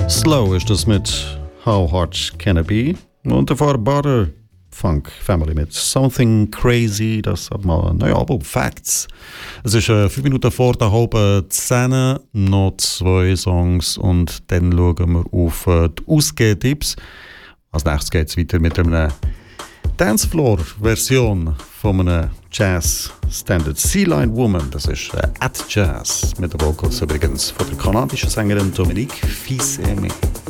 Slow ist das mit How Hard Can It Be? Und davor Butter Funk Family mit Something Crazy, das hat mal ein neues Album, Facts. Es ist 5 Minuten vor der halben 10, noch 2 Songs und dann schauen wir auf die Ausgehtipps. Als nächstes geht es weiter mit einer Dancefloor-Version von einem Jazz-Standard. Sea Lion Woman, das ist At Jazz, mit den Vocals übrigens von der kanadischen Sängerin Dominique Fils-Aimé.